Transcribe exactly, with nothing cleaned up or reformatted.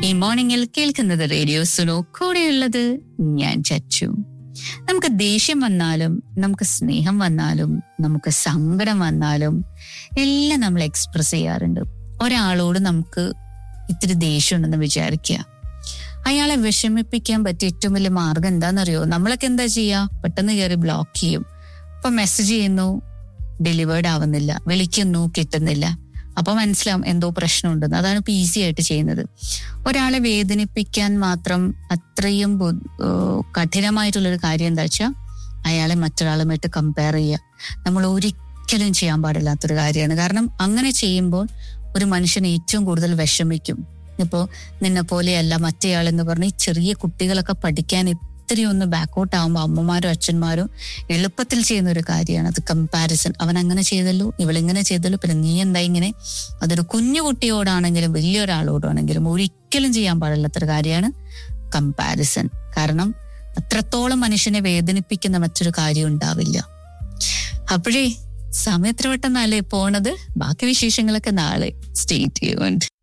ഈ മോർണിംഗിൽ കേൾക്കുന്നത് റേഡിയോ സുനോ, കൂടെയുള്ളത് ഞാൻ ചച്ചു. നമുക്ക് ദേഷ്യം വന്നാലും, നമുക്ക് സ്നേഹം വന്നാലും, നമുക്ക് സങ്കടം വന്നാലും എല്ലാം നമ്മൾ എക്സ്പ്രസ് ചെയ്യാറുണ്ട്. ഒരാളോട് നമുക്ക് ഇത്തിരി ദേഷ്യം ഉണ്ടെന്ന് വിചാരിക്കുക, അയാളെ വിഷമിപ്പിക്കാൻ പറ്റിയ ഏറ്റവും വലിയ മാർഗം എന്താണെന്നറിയോ? നമ്മളൊക്കെ എന്താ ചെയ്യുക? പെട്ടെന്ന് കയറി ബ്ലോക്ക് ചെയ്യും. അപ്പൊ മെസ്സേജ് ചെയ്യുന്നു, ഡെലിവേർഡ് ആവുന്നില്ല, വിളിക്കുന്നു, കിട്ടുന്നില്ല. അപ്പൊ മനസ്സിലാവും എന്തോ പ്രശ്നമുണ്ടെന്ന്. അതാണ് ഇപ്പൊ ഈസി ആയിട്ട് ചെയ്യുന്നത്. ഒരാളെ വേദനിപ്പിക്കാൻ മാത്രം അത്രയും കഠിനമായിട്ടുള്ളൊരു കാര്യം എന്താ വെച്ചാൽ അയാളെ മറ്റൊരാളുമായിട്ട് കമ്പയർ ചെയ്യുക. നമ്മൾ ഒരിക്കലും ചെയ്യാൻ പാടില്ലാത്തൊരു കാര്യമാണ്. കാരണം അങ്ങനെ ചെയ്യുമ്പോൾ ഒരു മനുഷ്യൻ ഏറ്റവും കൂടുതൽ വിഷമിക്കും. ഇപ്പോ നിന്നെ പോലെയല്ല മറ്റേയാളെന്ന് പറഞ്ഞ് ഈ ചെറിയ കുട്ടികളൊക്കെ പഠിക്കാൻ ഇത്രയും ഒന്ന് ബാക്കൗട്ട് ആകുമ്പോൾ അമ്മമാരും അച്ഛന്മാരും എളുപ്പത്തിൽ ചെയ്യുന്ന ഒരു കാര്യമാണ് അത് കമ്പാരിസൺ. അവൻ അങ്ങനെ ചെയ്തല്ലോ, ഇവളിങ്ങനെ ചെയ്തല്ലോ, പിന്നെ നീ എന്താ ഇങ്ങനെ. അതൊരു കുഞ്ഞു കുട്ടിയോടാണെങ്കിലും വലിയൊരാളോടാണെങ്കിലും ഒരിക്കലും ചെയ്യാൻ പാടില്ലാത്തൊരു കാര്യമാണ് കമ്പാരിസൺ. കാരണം അത്രത്തോളം മനുഷ്യനെ വേദനിപ്പിക്കുന്ന മറ്റൊരു കാര്യം ഉണ്ടാവില്ല. അപ്പോഴേ സമയം എത്ര പെട്ടെന്നല്ലേ പോണത്. ബാക്കി വിശേഷങ്ങളൊക്കെ നാളെ. Stay tuned.